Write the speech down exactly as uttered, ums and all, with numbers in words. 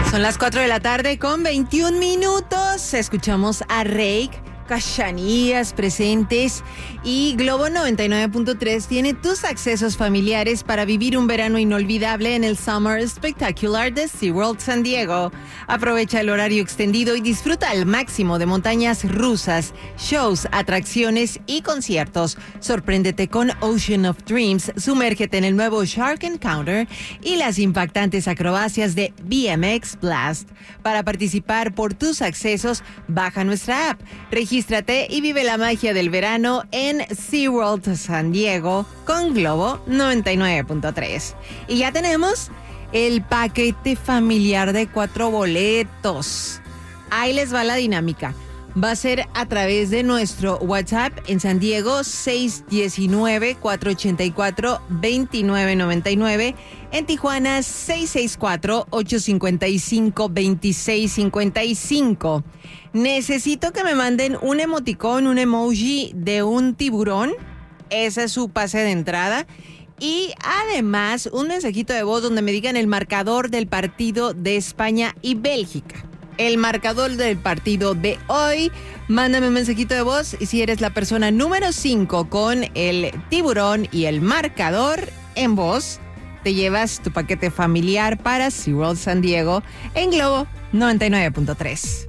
Son las cuatro de la tarde con veintiún minutos. Escuchamos a Reik, Cachanías presentes y Globo noventa y nueve punto tres tiene tus accesos familiares para vivir un verano inolvidable en el Summer Spectacular de SeaWorld San Diego. Aprovecha el horario extendido y disfruta al máximo de montañas rusas, shows, atracciones y conciertos. Sorpréndete con Ocean of Dreams, sumérgete en el nuevo Shark Encounter y las impactantes acrobacias de B M X Blast. Para participar por tus accesos, baja nuestra app, regístrate y vive la magia del verano en SeaWorld San Diego con Globo noventa y nueve punto tres. Y ya tenemos el paquete familiar de cuatro boletos. Ahí les va la dinámica. Va a ser a través de nuestro WhatsApp en San Diego seis uno nueve, cuatro ocho cuatro, dos nueve nueve nueve. En Tijuana seis seis cuatro, ocho cinco cinco, dos seis cinco cinco. Necesito que me manden un emoticón, un emoji de un tiburón. Ese es su pase de entrada. Y además un mensajito de voz donde me digan el marcador del partido de España y Bélgica. El marcador del partido de hoy. Mándame un mensajito de voz y si eres la persona número cinco con el tiburón y el marcador en voz, te llevas tu paquete familiar para SeaWorld San Diego en Globo noventa y nueve punto tres.